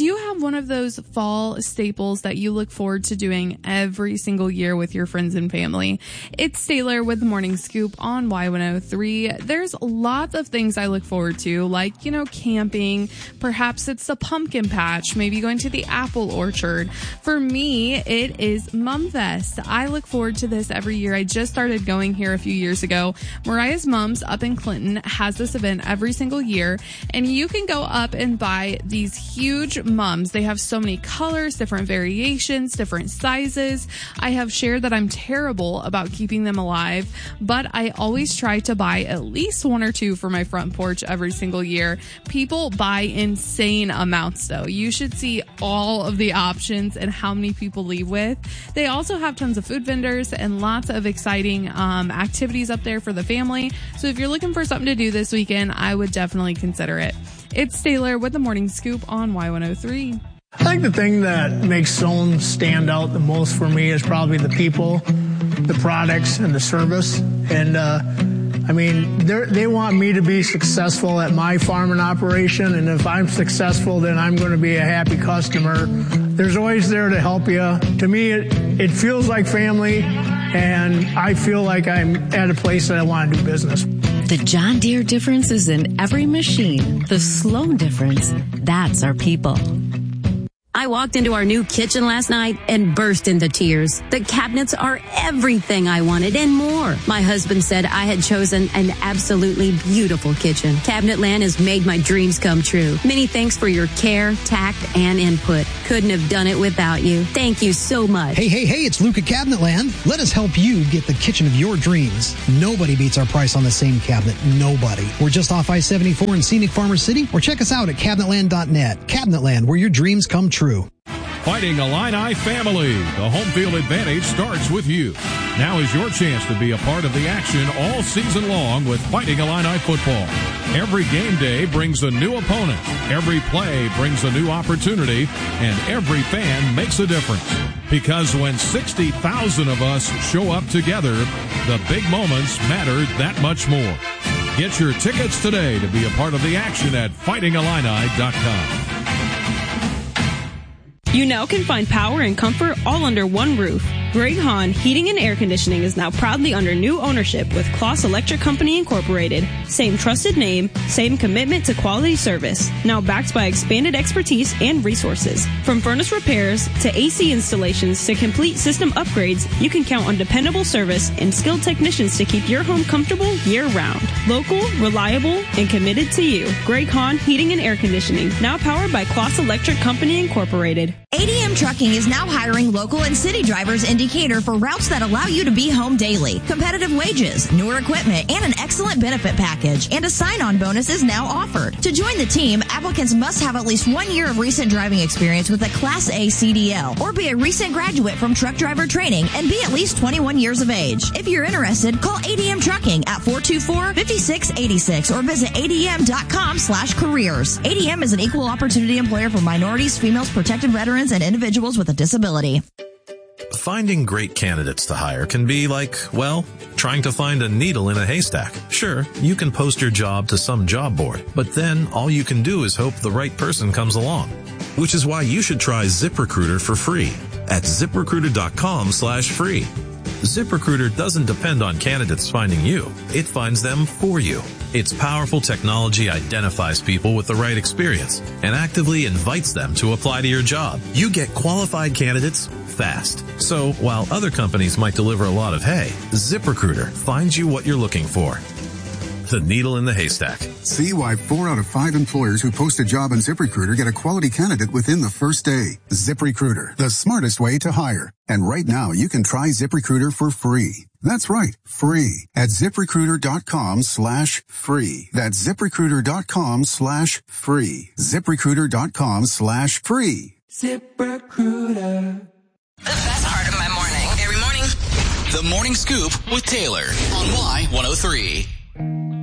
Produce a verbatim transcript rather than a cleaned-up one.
Do you have one of those fall staples that you look forward to doing every single year with your friends and family? It's Taylor with the Morning Scoop on Y one oh three. There's lots of things I look forward to, like, you know, camping. Perhaps it's the pumpkin patch, maybe going to the apple orchard. For me, it is Mumfest. I look forward to this every year. I just started going here a few years ago. Mariah's Mums up in Clinton has this event every single year, and you can go up and buy these huge mums. They have so many colors, different variations, different sizes. I have shared that I'm terrible about keeping them alive, but I always try to buy at least one or two for my front porch every single year. People buy insane amounts though. You should see all of the options and how many people leave with. They also have tons of food vendors and lots of exciting um, activities up there for the family. So if you're looking for something to do this weekend, I would definitely consider it. It's Taylor with the Morning Scoop on Y one oh three. I think the thing that makes Zone stand out the most for me is probably the people, the products, and the service. And, uh, I mean, they want me to be successful at my farming operation, and if I'm successful, then I'm going to be a happy customer. There's always there to help you. To me, it, it feels like family, and I feel like I'm at a place that I want to do business. The John Deere difference is in every machine. The Sloan difference, that's our people. I walked into our new kitchen last night and burst into tears. The cabinets are everything I wanted and more. My husband said I had chosen an absolutely beautiful kitchen. Cabinetland has made my dreams come true. Many thanks for your care, tact, and input. Couldn't have done it without you. Thank you so much. Hey, hey, hey, it's Luke at Cabinetland. Let us help you get the kitchen of your dreams. Nobody beats our price on the same cabinet. Nobody. We're just off I seventy-four in scenic Farmer City, or check us out at cabinetland dot net. Cabinetland, where your dreams come true. Fighting Illini family. The home field advantage starts with you. Now is your chance to be a part of the action all season long with Fighting Illini football. Every game day brings a new opponent. Every play brings a new opportunity. And every fan makes a difference. Because when sixty thousand of us show up together, the big moments matter that much more. Get your tickets today to be a part of the action at fighting illini dot com. You now can find power and comfort all under one roof. Greg Hahn Heating and Air Conditioning is now proudly under new ownership with Kloss Electric Company Incorporated. Same trusted name, same commitment to quality service. Now backed by expanded expertise and resources. From furnace repairs to A C installations to complete system upgrades, you can count on dependable service and skilled technicians to keep your home comfortable year-round. Local, reliable, and committed to you. Greg Hahn Heating and Air Conditioning, now powered by Kloss Electric Company Incorporated. A D M Trucking is now hiring local and city drivers in Decatur for routes that allow you to be home daily. Competitive wages, newer equipment, and an excellent benefit package. And a sign-on bonus is now offered. To join the team, applicants must have at least one year of recent driving experience with a Class A C D L or be a recent graduate from truck driver training and be at least twenty-one years of age. If you're interested, call A D M Trucking at four two four, five six eight six or visit A D M dot com slash careers. A D M is an equal opportunity employer for minorities, females, protected veterans, and individuals with a disability. Finding great candidates to hire can be like, well, trying to find a needle in a haystack. Sure, you can post your job to some job board, but then all you can do is hope the right person comes along. Which is why you should try ZipRecruiter for free at zip recruiter dot com slash free. ZipRecruiter doesn't depend on candidates finding you. It finds them for you. Its powerful technology identifies people with the right experience and actively invites them to apply to your job. You get qualified candidates fast. So while other companies might deliver a lot of hay, ZipRecruiter finds you what you're looking for. The needle in the haystack. See why four out of five employers who post a job on ZipRecruiter get a quality candidate within the first day. ZipRecruiter, the smartest way to hire. And right now, you can try ZipRecruiter for free. That's right, free at zip recruiter dot com slash free. That's zip recruiter dot com slash free. zip recruiter dot com slash free. ZipRecruiter. The best part of my morning. Every morning. The Morning Scoop with Taylor on Y one oh three.